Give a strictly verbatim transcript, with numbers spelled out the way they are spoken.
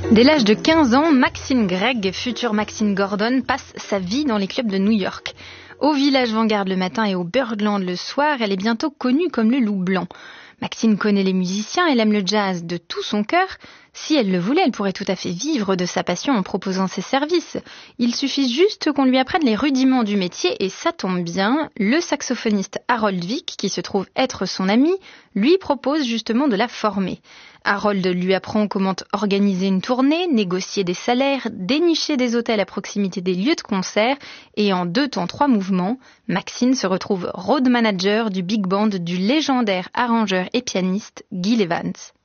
Dès l'âge de quinze ans, Maxine Gregg, future Maxine Gordon, passe sa vie dans les clubs de New York. Au Village Vanguard le matin et au Birdland le soir, elle est bientôt connue comme le loup blanc. Maxine connaît les musiciens, elle aime le jazz de tout son cœur. Si elle le voulait, elle pourrait tout à fait vivre de sa passion en proposant ses services. Il suffit juste qu'on lui apprenne les rudiments du métier et ça tombe bien. Le saxophoniste Harold Vick, qui se trouve être son ami, lui propose justement de la former. Harold lui apprend comment organiser une tournée, négocier des salaires, dénicher des hôtels à proximité des lieux de concert et en deux temps trois mouvements, Maxine se retrouve road manager du big band du légendaire arrangeur et pianiste Gil Evans.